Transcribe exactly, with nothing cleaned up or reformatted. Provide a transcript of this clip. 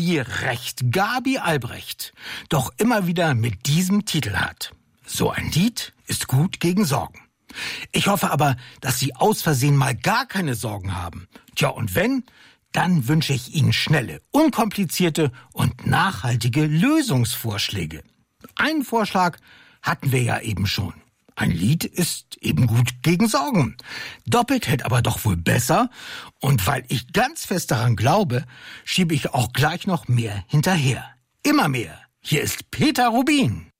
Gabi Recht, Gabi Albrecht, doch immer wieder mit diesem Titel hat. So ein Lied ist gut gegen Sorgen. Ich hoffe aber, dass Sie aus Versehen mal gar keine Sorgen haben. Tja, und wenn, dann wünsche ich Ihnen schnelle, unkomplizierte und nachhaltige Lösungsvorschläge. Einen Vorschlag hatten wir ja eben schon. Ein Lied ist eben gut gegen Sorgen. Doppelt hält aber doch wohl besser. Und weil ich ganz fest daran glaube, schiebe ich auch gleich noch mehr hinterher. Immer mehr. Hier ist Peter Rubin.